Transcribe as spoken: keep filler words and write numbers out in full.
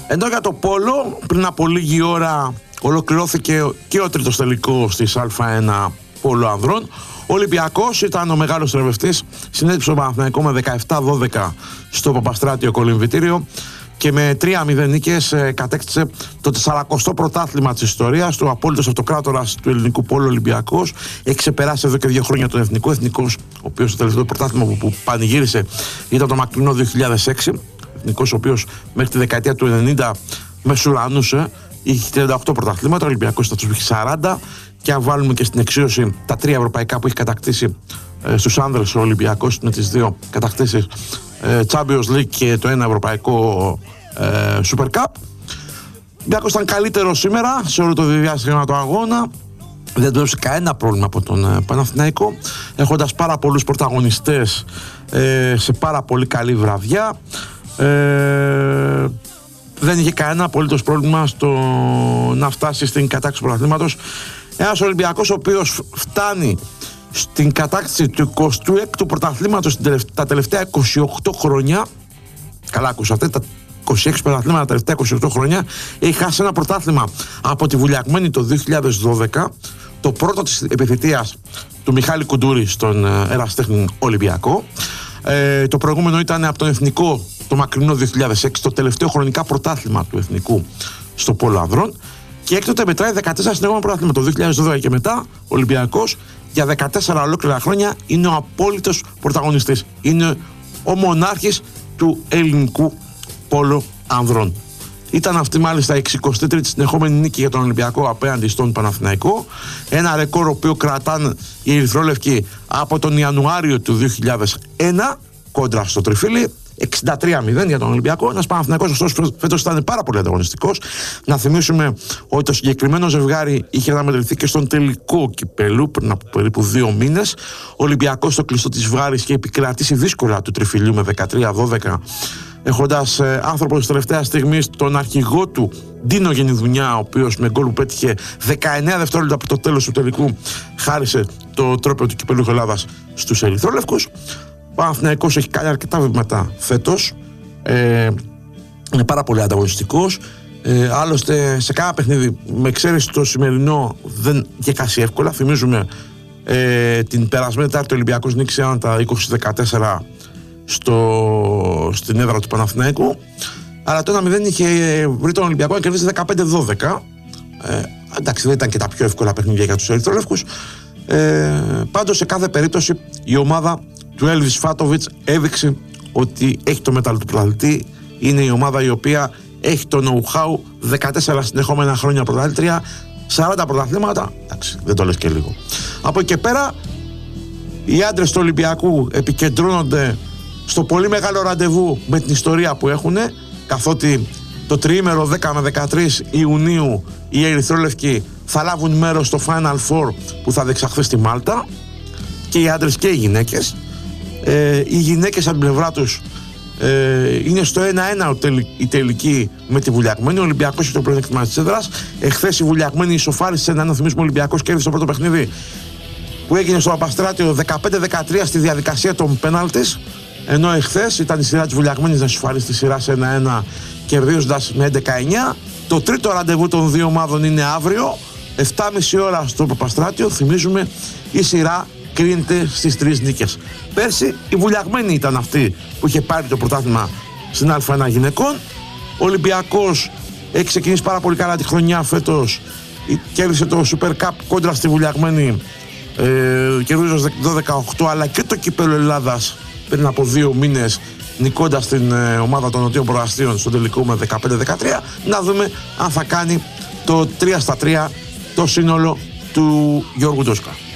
Ενώ για το πόλο, πριν από λίγη ώρα ολοκληρώθηκε και ο τρίτος τελικός της Α1 πόλο ανδρών. Ο Ολυμπιακός ήταν ο μεγάλος τρεβευτής, συνέτριψε τον Παναθηναϊκό με δεκαεπτά δώδεκα στο Παπαστράτιο κολυμβητήριο και με τρία μηδέν νίκες ε, κατέκτησε το τεσσαρακοστό πρωτάθλημα της ιστορίας του, απόλυτος αυτοκράτορας του ελληνικού πόλου Ολυμπιακός. Έχει ξεπεράσει εδώ και δύο χρόνια τον εθνικό. Εθνικός, ο οποίος το τελευταίο πρωτάθλημα που, που πανηγύρισε ήταν το μακρινό δύο χιλιάδες έξι. Εθνικός, ο οποίος μέχρι τη δεκαετία του ενενήντα μεσουρανούσε. Είχε τριάντα οκτώ πρωταθλήματα, ο Ολυμπιακός θα τους είχε σαράντα. Και αν βάλουμε και στην εξίωση τα τρία ευρωπαϊκά που έχει κατακτήσει ε, στους άνδρες ο Ολυμπιακός με τις δύο κατακτήσεις ε, Champions League και το ένα ευρωπαϊκό ε, Super Cup. Ο Ολυμπιακός ήταν καλύτερο σήμερα σε όλο το διάστημα του αγώνα. Δεν του έδωσε κανένα πρόβλημα από τον ε, Παναθηναϊκό, έχοντας πάρα πολλούς πρωταγωνιστές ε, σε πάρα πολύ καλή βραδιά. Ε, δεν είχε κανένα απολύτως πρόβλημα στο να φτάσει στην κατάκτηση του πρωταθλήματος. Ένας Ολυμπιακός ο οποίος φτάνει στην κατάκτηση του εικοστού έκτου πρωταθλήματος τα τελευταία είκοσι οκτώ χρόνια. Καλά ακούσατε, τα είκοσι έξι πρωταθλήματα τα τελευταία είκοσι οκτώ χρόνια. Έχει χάσει ένα πρωτάθλημα από τη Βουλιαγμένη το δύο χιλιάδες δώδεκα, το πρώτο της επιθετείας του Μιχάλη Κουντούρη στον ερασιτέχνη Ολυμπιακό. Ε, το προηγούμενο ήταν από τον Εθνικό το μακρινό δύο χιλιάδες έξι, το τελευταίο χρονικά πρωτάθλημα του Εθνικού στο πόλο ανδρών. Και έκτοτε μετράει δεκατέσσερα συνεχόμενα πρωτάθλημα. Το δύο χιλιάδες δώδεκα και μετά, ο Ολυμπιακός για δεκατέσσερα ολόκληρα χρόνια είναι ο απόλυτος πρωταγωνιστής. Είναι ο μονάρχης του ελληνικού πόλο ανδρών. Ήταν αυτή μάλιστα η εξηκοστή τρίτη συνεχόμενη νίκη για τον Ολυμπιακό απέναντι στον Παναθηναϊκό. Ένα ρεκόρ ο οποίο κρατάνε οι ερυθρόλευκοι από τον Ιανουάριο του δύο χιλιάδες ένα κόντρα στο Τριφύλι. εξήντα τρία μηδέν για τον Ολυμπιακό. Ένας Παναθηναϊκός ωστόσο φέτος ήταν πάρα πολύ ανταγωνιστικός. Να θυμίσουμε ότι το συγκεκριμένο ζευγάρι είχε αναμετρηθεί και στον τελικό κυπέλου πριν από περίπου δύο μήνες. Ο Ολυμπιακός στο κλειστό της Βάρης είχε επικρατήσει δύσκολα του Τριφυλιού με δεκατρία δώδεκα, έχοντας ε, άνθρωπο της τελευταίας στιγμής τον αρχηγό του Ντίνο Γενιδουνιά, ο οποίος με γκολ που πέτυχε δεκαεννέα δευτερόλεπτα από το τέλος του τελικού χάρισε το τρόπαιο του κυπέλου Ελλάδας στους ερυθρόλευκους. Ο Παναθηναϊκός έχει κάνει αρκετά βήματα φέτος, ε, είναι πάρα πολύ ανταγωνιστικός. Ε, άλλωστε σε κάνα παιχνίδι, με εξαίρεση το σημερινό, δεν είχε χάσει εύκολα. Θυμίζουμε ε, την περασμένη Τετάρτη ο Ολυμπιακός νίκησε άνετα είκοσι δεκατέσσερα στο, στην έδρα του Παναθηναϊκού. Αλλά το ένα μηδέν είχε βρει τον Ολυμπιακό να κερδίσει δεκαπέντε δώδεκα. Ε, εντάξει, δεν ήταν και τα πιο εύκολα παιχνίδια για τους ερυθρόλευκους. Ε, πάντως σε κάθε περίπτωση η ομάδα του Έλβις Φάτοβιτς έδειξε ότι έχει το μέταλλο του πρωταθλητή. Είναι η ομάδα η οποία έχει το know-how, δεκατέσσερα συνεχόμενα χρόνια πρωταθλήτρια, σαράντα πρωταθλήματα, εντάξει, δεν το λες και λίγο. Από εκεί και πέρα οι άντρες του Ολυμπιακού επικεντρώνονται στο πολύ μεγάλο ραντεβού με την ιστορία που έχουν, καθότι το τριήμερο δέκα με δεκατρείς Ιουνίου οι ερυθρόλευκοι θα λάβουν μέρος στο Final Four που θα διεξαχθεί στη Μάλτα, και οι άντρες και οι γυναίκες. Ε, οι γυναίκες από την πλευρά τους ε, είναι στο ένα ένα η τελική με τη Βουλιαγμένη. Ο Ολυμπιακός έχει το πλεονέκτημα της έδρας. Εχθές η Βουλιαγμένη ισοφάρισε σε ένα ένα, θυμίσουμε, ο Ολυμπιακός κέρδισε το πρώτο παιχνίδι που έγινε στο Παπαστράτιο δεκαπέντε δεκατρία στη διαδικασία των πέναλτις, ενώ εχθές ήταν η σειρά της Βουλιαγμένης να ισοφαρίσει τη σειρά σε ένα ένα κερδίζοντας με έντεκα εννιά. Το τρίτο ραντεβού των δύο ομάδων είναι αύριο επτά και μισή ώρα στο Παπαστράτιο. Θυμίζουμε, η σειρά κρίνεται στις τρεις νίκες. Πέρσι η Βουλιαγμένη ήταν αυτή που είχε πάρει το πρωτάθλημα στην Α1 γυναικών. Ο Ολυμπιακός έχει ξεκινήσει πάρα πολύ καλά τη χρονιά φέτος. Κέρδισε το Super Cup κόντρα στη Βουλιαγμένη, ε, κερδίζοντας δώδεκα οκτώ, αλλά και το κύπελλο Ελλάδας πριν από δύο μήνες, νικώντας την ε, ομάδα των Νοτίων Προαστίων στο τελικό με δεκαπέντε δεκατρία. Να δούμε αν θα κάνει το τρία στα τρία το σύνολο του Γιώργου Ντόσκα.